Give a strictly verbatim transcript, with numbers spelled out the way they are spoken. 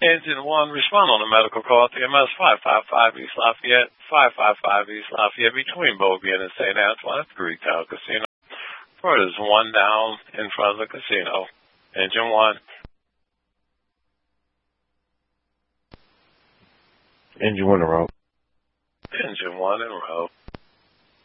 Engine one, respond on the medical call at the M S five five five East Lafayette, five five five East Lafayette, between Beaubien and Saint Antoine at the Greektown Casino. Ford is one down in front of the casino. Engine one. Engine one in route. Engine one in route.